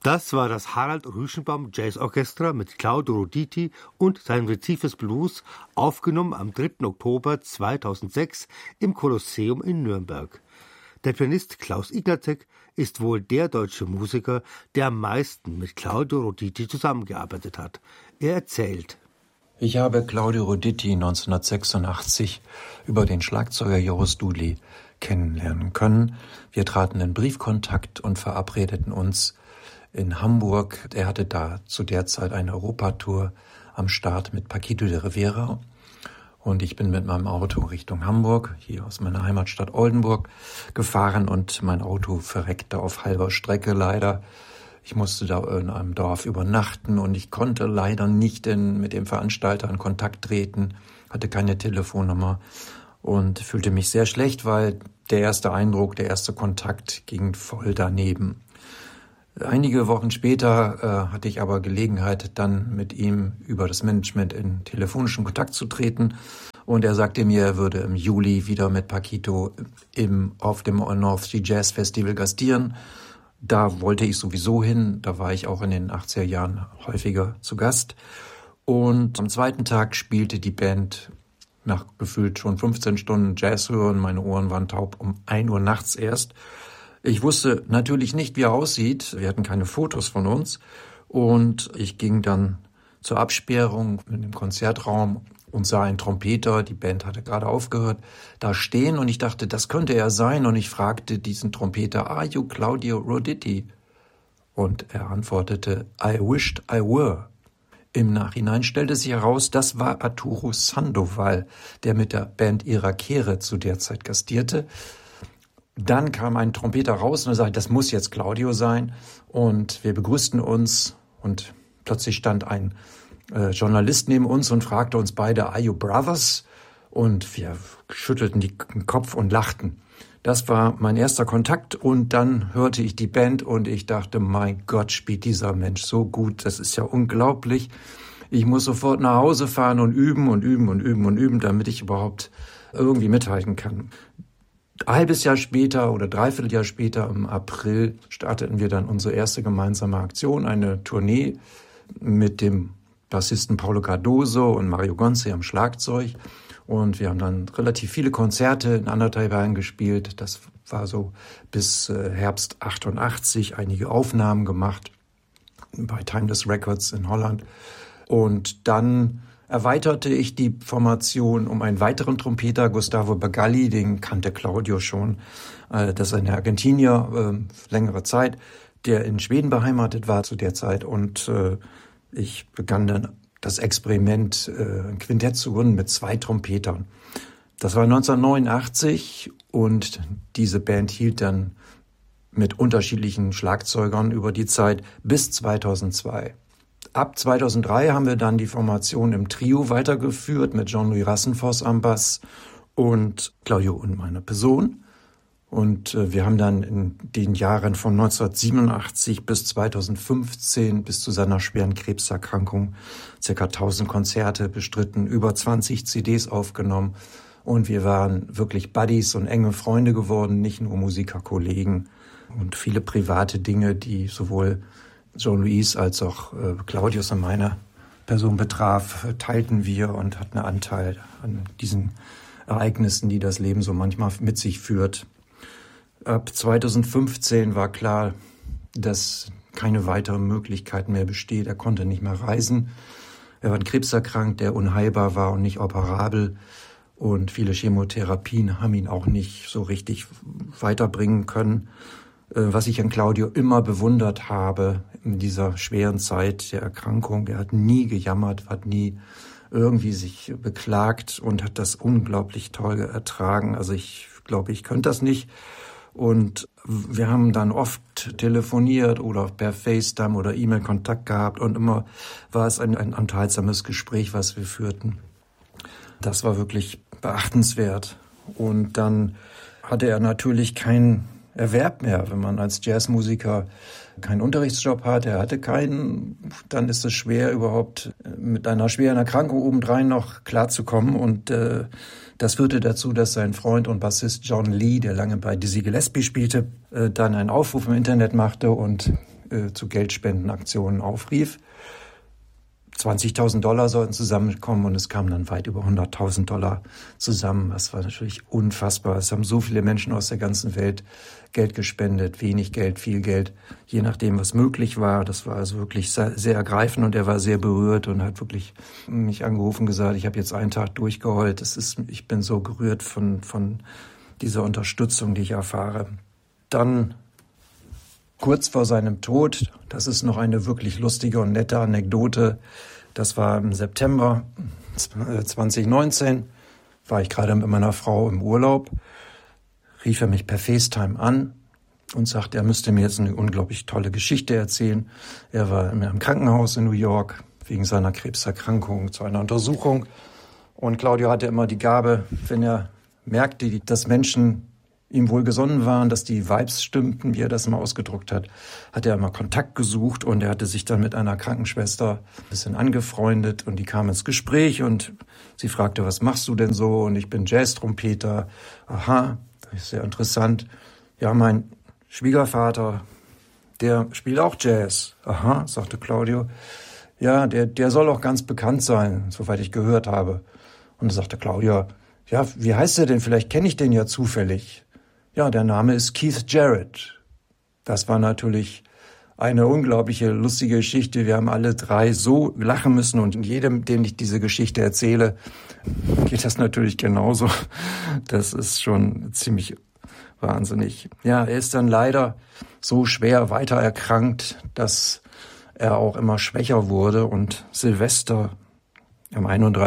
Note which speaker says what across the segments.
Speaker 1: Das war das Harald Rüschenbaum Jazz Orchestra mit Claudio Roditi und sein Recifes Blues, aufgenommen am 3. Oktober 2006 im Kolosseum in Nürnberg. Der Pianist Klaus Ignazek ist wohl der deutsche Musiker, der am meisten mit Claudio Roditi zusammengearbeitet hat. Er erzählt:
Speaker 2: Ich habe Claudio Roditi 1986 über den Schlagzeuger Joris Dudley kennenlernen können. Wir traten in Briefkontakt und verabredeten uns in Hamburg. Er hatte da zu der Zeit eine Europatour am Start mit Paquito de Rivera. Und ich bin mit meinem Auto Richtung Hamburg, hier aus meiner Heimatstadt Oldenburg, gefahren und mein Auto verreckte auf halber Strecke leider. Ich musste da in einem Dorf übernachten und ich konnte leider nicht mit dem Veranstalter in Kontakt treten, hatte keine Telefonnummer und fühlte mich sehr schlecht, weil der erste Eindruck, der erste Kontakt ging voll daneben. Einige Wochen später hatte ich aber Gelegenheit, dann mit ihm über das Management in telefonischen Kontakt zu treten. Und er sagte mir, er würde im Juli wieder mit Paquito auf dem North Sea Jazz Festival gastieren. Da wollte ich sowieso hin. Da war ich auch in den 80er Jahren häufiger zu Gast. Und am zweiten Tag spielte die Band nach gefühlt schon 15 Stunden Jazz hören. Meine Ohren waren taub um 1 Uhr nachts erst. Ich wusste natürlich nicht, wie er aussieht. Wir hatten keine Fotos von uns. Und ich ging dann zur Absperrung in dem Konzertraum und sah einen Trompeter, die Band hatte gerade aufgehört, da stehen. Und ich dachte, das könnte er sein. Und ich fragte diesen Trompeter, "Are you Claudio Roditi?" Und er antwortete, "I wished I were." Im Nachhinein stellte sich heraus, das war Arturo Sandoval, der mit der Band Irakere zu der Zeit gastierte. Dann kam ein Trompeter raus und er sagte, das muss jetzt Claudio sein. Und wir begrüßten uns und plötzlich stand ein Journalist neben uns und fragte uns beide, "Are you brothers?" Und wir schüttelten den Kopf und lachten. Das war mein erster Kontakt und dann hörte ich die Band und ich dachte, mein Gott, spielt dieser Mensch so gut, das ist ja unglaublich. Ich muss sofort nach Hause fahren und üben, damit ich überhaupt irgendwie mithalten kann. Ein halbes Jahr später oder dreiviertel Jahr später, im April, starteten wir dann unsere erste gemeinsame Aktion, eine Tournee mit dem Bassisten Paulo Cardoso und Mario Gonce am Schlagzeug. Und wir haben dann relativ viele Konzerte in 1,5 Jahren gespielt. Das war so bis Herbst 88, einige Aufnahmen gemacht bei Timeless Records in Holland. Und dann erweiterte ich die Formation um einen weiteren Trompeter, Gustavo Bagalli, den kannte Claudio schon. Das ist ein Argentinier, längere Zeit, der in Schweden beheimatet war zu der Zeit. Und ich begann dann das Experiment, ein Quintett zu gründen mit 2 Trompetern. Das war 1989 und diese Band hielt dann mit unterschiedlichen Schlagzeugern über die Zeit bis 2002. Ab 2003 haben wir dann die Formation im Trio weitergeführt mit Jean-Louis Rassenfoss am Bass und Claudio und meiner Person. Und wir haben dann in den Jahren von 1987 bis 2015, bis zu seiner schweren Krebserkrankung, ca. 1000 Konzerte bestritten, über 20 CDs aufgenommen. Und wir waren wirklich Buddies und enge Freunde geworden, nicht nur Musikerkollegen. Und viele private Dinge, die sowohl Jean-Louis als auch Claudius und meine Person betraf, teilten wir und hatten einen Anteil an diesen Ereignissen, die das Leben so manchmal mit sich führt. Ab 2015 war klar, dass keine weitere Möglichkeit mehr besteht. Er konnte nicht mehr reisen. Er war an Krebs erkrankt, der unheilbar war und nicht operabel. Und viele Chemotherapien haben ihn auch nicht so richtig weiterbringen können. Was ich an Claudio immer bewundert habe in dieser schweren Zeit der Erkrankung, er hat nie gejammert, hat nie irgendwie sich beklagt und hat das unglaublich toll ertragen. Also ich glaube, ich könnte das nicht. Und wir haben dann oft telefoniert oder per FaceTime oder E-Mail Kontakt gehabt und immer war es ein unterhaltsames Gespräch, was wir führten. Das war wirklich beachtenswert. Und dann hatte er natürlich keinen Erwerb mehr, wenn man als Jazzmusiker keinen Unterrichtsjob hat, er hatte keinen, dann ist es schwer überhaupt mit einer schweren Erkrankung obendrein noch klarzukommen und das führte dazu, dass sein Freund und Bassist John Lee, der lange bei Dizzy Gillespie spielte, dann einen Aufruf im Internet machte und zu Geldspendenaktionen aufrief. $20.000 sollten zusammenkommen und es kamen dann weit über $100.000 zusammen. Das war natürlich unfassbar. Es haben so viele Menschen aus der ganzen Welt Geld gespendet, wenig Geld, viel Geld, je nachdem, was möglich war. Das war also wirklich sehr, sehr ergreifend und er war sehr berührt und hat wirklich mich angerufen und gesagt, ich habe jetzt einen Tag durchgeheult. Ich bin so gerührt von dieser Unterstützung, die ich erfahre. Dann kurz vor seinem Tod, das ist noch eine wirklich lustige und nette Anekdote, das war im September 2019, war ich gerade mit meiner Frau im Urlaub, rief er mich per FaceTime an und sagte, er müsste mir jetzt eine unglaublich tolle Geschichte erzählen. Er war im Krankenhaus in New York wegen seiner Krebserkrankung zu einer Untersuchung und Claudio hatte immer die Gabe, wenn er merkte, dass Menschen ihm wohlgesonnen waren, dass die Vibes stimmten, wie er das mal ausgedrückt hat, hat er immer Kontakt gesucht und er hatte sich dann mit einer Krankenschwester ein bisschen angefreundet und die kam ins Gespräch und sie fragte, was machst du denn so? Und ich bin Jazz-Trompeter. Aha, das ist sehr interessant. Ja, mein Schwiegervater, der spielt auch Jazz. Aha, sagte Claudio. Ja, der soll auch ganz bekannt sein, soweit ich gehört habe. Und da sagte Claudio, ja, wie heißt er denn? Vielleicht kenne ich den ja zufällig. Ja, der Name ist Keith Jarrett. Das war natürlich eine unglaubliche, lustige Geschichte. Wir haben alle drei so lachen müssen und jedem, dem ich diese Geschichte erzähle, geht das natürlich genauso. Das ist schon ziemlich wahnsinnig. Ja, er ist dann leider so schwer weiter erkrankt, dass er auch immer schwächer wurde und Silvester am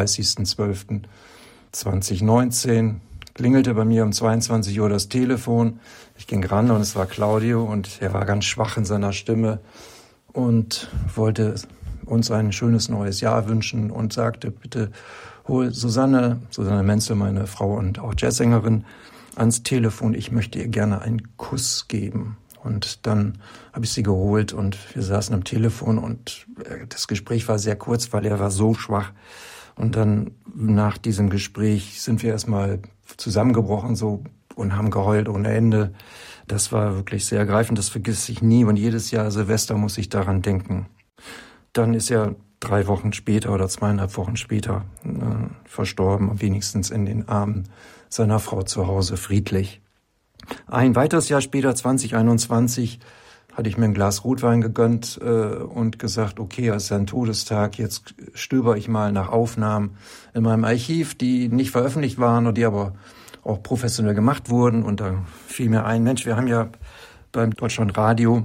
Speaker 2: 31.12.2019 klingelte bei mir um 22 Uhr das Telefon. Ich ging ran und es war Claudio und er war ganz schwach in seiner Stimme und wollte uns ein schönes neues Jahr wünschen und sagte, bitte hol Susanne Menzel, meine Frau und auch Jazzsängerin, ans Telefon. Ich möchte ihr gerne einen Kuss geben. Und dann habe ich sie geholt und wir saßen am Telefon und das Gespräch war sehr kurz, weil er war so schwach. Und dann nach diesem Gespräch sind wir erstmal zusammengebrochen so und haben geheult ohne Ende. Das war wirklich sehr ergreifend, das vergisst ich nie. Und jedes Jahr Silvester muss ich daran denken. Dann ist er 3 Wochen später oder 2,5 Wochen später verstorben, wenigstens in den Armen seiner Frau zu Hause, friedlich. Ein weiteres Jahr später, 2021, hatte ich mir ein Glas Rotwein gegönnt und gesagt, okay, es ist ein Todestag, jetzt stöber ich mal nach Aufnahmen in meinem Archiv, die nicht veröffentlicht waren und die aber auch professionell gemacht wurden. Und da fiel mir ein, Mensch, wir haben ja beim Deutschlandradio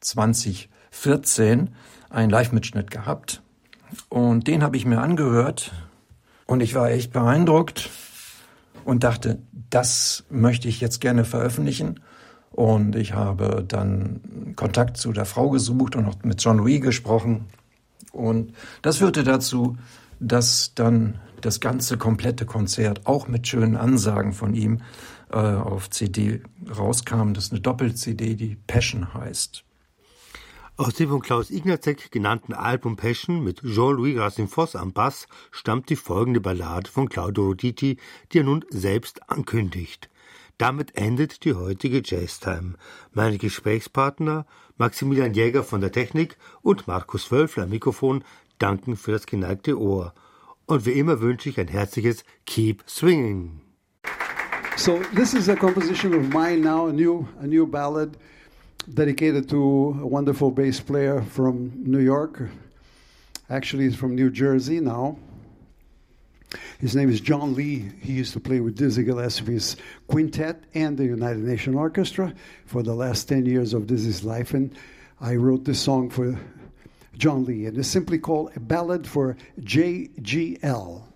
Speaker 2: 2014 einen Live-Mitschnitt gehabt und den habe ich mir angehört und ich war echt beeindruckt und dachte, das möchte ich jetzt gerne veröffentlichen. Und ich habe dann Kontakt zu der Frau gesucht und auch mit John Louis gesprochen. Und das führte dazu, dass dann das ganze komplette Konzert auch mit schönen Ansagen von ihm auf CD rauskam. Das ist eine Doppel-CD, die Passion heißt.
Speaker 1: Aus dem von Klaus Ignacek genannten Album Passion mit Jean-Louis Racine-Fosse am Bass stammt die folgende Ballade von Claudio Roditi, die er nun selbst ankündigt. Damit endet die heutige Jazztime. Meine Gesprächspartner Maximilian Jäger von der Technik und Markus Wölfler am Mikrofon danken für das geneigte Ohr. Und wie immer wünsche ich ein herzliches Keep Swinging.
Speaker 3: So this is a composition of mine now, a new ballad dedicated to a wonderful bass player from New York. Actually, he's from New Jersey now. His name is John Lee. He used to play with Dizzy Gillespie's quintet and the United Nations Orchestra for the last 10 years of Dizzy's life. And I wrote this song for John Lee. And it's simply called A Ballad for JGL.